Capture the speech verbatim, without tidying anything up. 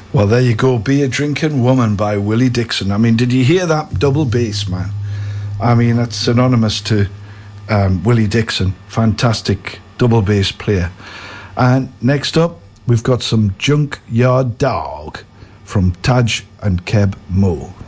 Well, there you go. Beer Drinking Woman by Willie Dixon. I mean, did you hear that double bass, man? I mean, that's synonymous to um, Willie Dixon. Fantastic double bass player. And next up, we've got some Junkyard Dog from Taj and Keb Mo.